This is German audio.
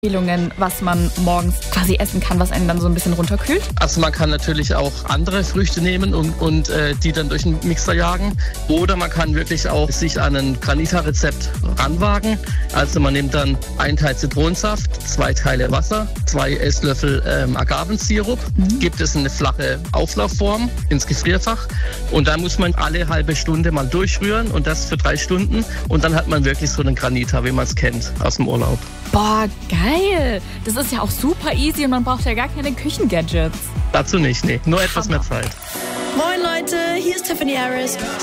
Empfehlungen, was man morgens quasi essen kann, was einen dann so ein bisschen runterkühlt? Also man kann natürlich auch andere Früchte nehmen und die dann durch den Mixer jagen. Oder man kann wirklich auch sich an ein Granita-Rezept ranwagen. Also man nimmt dann 1 Teil Zitronensaft, 2 Teile Wasser, 2 Esslöffel Agavensirup, gibt es in eine flache Auflaufform ins Gefrierfach und dann muss man alle halbe Stunde mal durchrühren und das für 3 Stunden und dann hat man wirklich so einen Granita, wie man es kennt aus dem Urlaub. Boah, geil! Das ist ja auch super easy und man braucht ja gar keine Küchengadgets. Dazu nicht, nee, nur etwas mehr Zeit. Moin Leute, hier ist Tiffany Harris.